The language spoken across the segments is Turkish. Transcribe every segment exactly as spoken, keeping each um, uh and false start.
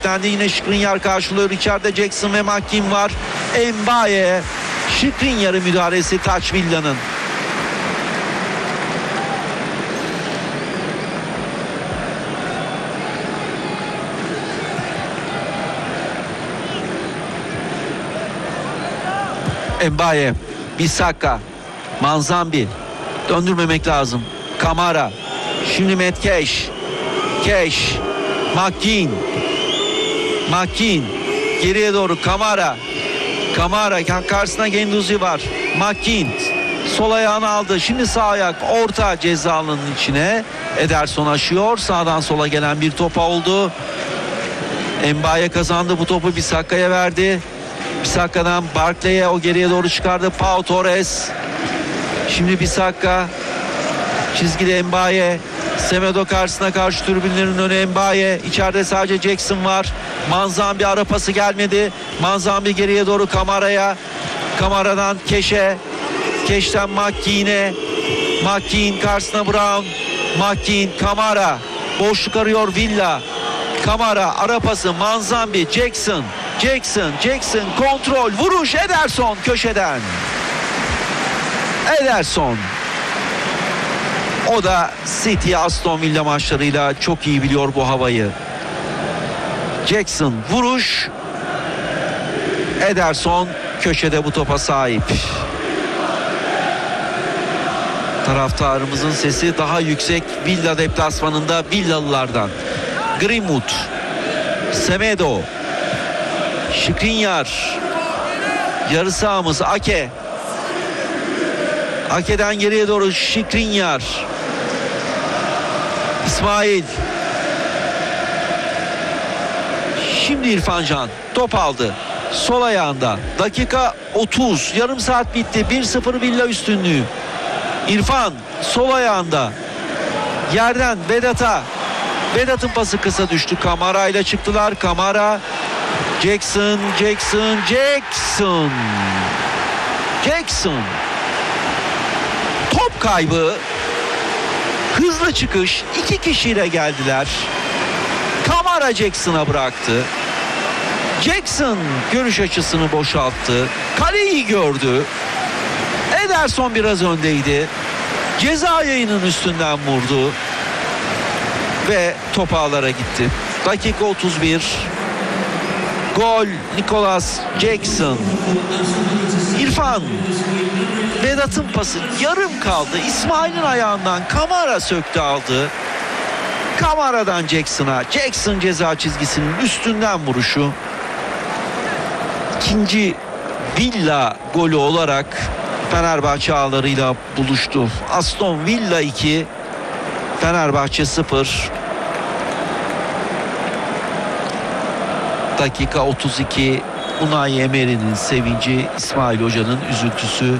de yine Skriniar karşılıyor. İçeride Jackson ve McKean var. Mbaye, Skriniar'ı müdahalesi Taç Villa'nın. Mbaye, Bissaka, Manzambi, döndürmemek lazım. Kamara, şimdi Matt Cash, Cash, McKean, McKean, geriye doğru Kamara, Kamara karşısına Genduzi var. McKean sol ayağını aldı. Şimdi sağ ayak orta ceza alanının içine. Ederson aşıyor. Sağdan sola gelen bir topa oldu. Mbaye kazandı bu topu, Bissaka'ya verdi. Bissaka'dan Barkley'e, o geriye doğru çıkardı. Pau Torres. Şimdi Bissaka. Çizgide Mbaye. Semedo karşısına karşı tribünlerin önü Mbaye. İçeride sadece Jackson var. Manzambi, ara pası gelmedi. Manzambi geriye doğru Kamara'ya. Kamara'dan Keş'e. Keş'ten McKean'e. McKean karşısına Brown. McKean, Kamara. Boşluk arıyor Villa. Kamara, ara pası Manzambi, Jackson. Jackson, Jackson kontrol, vuruş, Ederson köşeden. Ederson. O da City Aston Villa maçlarıyla çok iyi biliyor bu havayı. Jackson vuruş. Ederson köşede bu topa sahip. Taraftarımızın sesi daha yüksek Villa deplasmanında Villalılardan. Greenwood, Semedo, Skriniar, yarı sahamız Ake. Ake'den geriye doğru Skriniar. İsmail. Şimdi İrfan Can top aldı. Sol ayağında. Dakika otuz. Yarım saat bitti. bir sıfır Villa üstünlüğü. İrfan sol ayağında. Yerden Vedat'a. Vedat'ın pası kısa düştü. Kamara ile çıktılar. Kamara. Jackson, Jackson, Jackson. Jackson. Top kaybı. Hızlı çıkış. İki kişiyle geldiler. Kamara Jackson'a bıraktı. Jackson görüş açısını boşalttı. Kaleyi gördü. Ederson biraz öndeydi. Ceza yayının üstünden vurdu. Ve top ağlara gitti. Dakika otuz bir. Gol Nicholas Jackson. İrfan. Vedat'ın pası yarım kaldı. İsmail'in ayağından Kamara söktü aldı. Kamara'dan Jackson'a. Jackson ceza çizgisinin üstünden vuruşu. İkinci Villa golü olarak Fenerbahçe ağlarıyla buluştu. Aston Villa iki, Fenerbahçe sıfır. Dakika otuz iki. Unai Emery'nin sevinci, İsmail Hoca'nın üzüntüsü.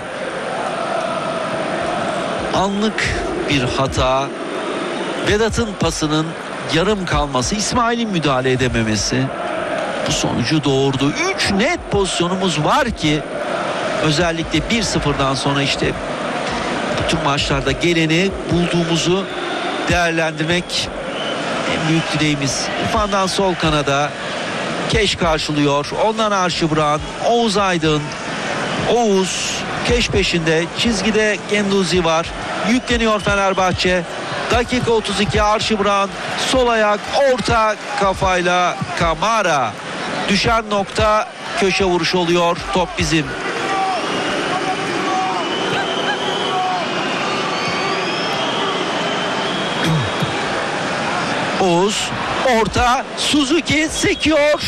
Anlık bir hata. Vedat'ın pasının yarım kalması, İsmail'in müdahale edememesi bu sonucu doğurdu. Üç net pozisyonumuz var ki özellikle bir sıfırdan sonra işte bütün maçlarda geleni bulduğumuzu değerlendirmek en büyük dileğimiz. İrfan'dan sol kanada Keş karşılıyor. Ondan Archibald, Oğuz Aydın. Oğuz Keş peşinde. Çizgide Genduzi var. Yükleniyor Fenerbahçe. Dakika otuz iki. Archibald sol ayak, orta kafayla Kamara. Düşen nokta köşe vuruş oluyor. Top bizim. Oğuz orta, Suzuki sekiyor.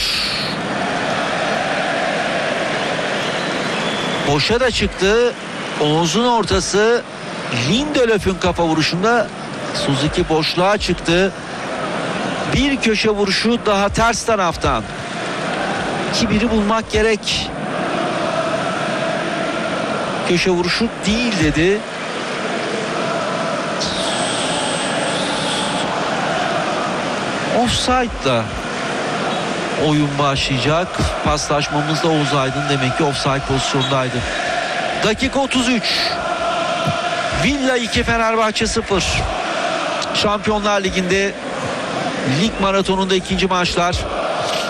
Boşa da çıktı. Oğuz'un ortası, Lindelöf'ün kafa vuruşunda Suzuki boşluğa çıktı. Bir köşe vuruşu daha ters taraftan. iki biri bulmak gerek. Köşe vuruşu değil dedi. Offside'da oyun başlayacak. Paslaşmamızda Oğuz Aydın demek ki offside pozisyondaydı. Dakika otuz üç. Villa iki, Fenerbahçe sıfır. Şampiyonlar Ligi'nde lig maratonunda ikinci maçlar.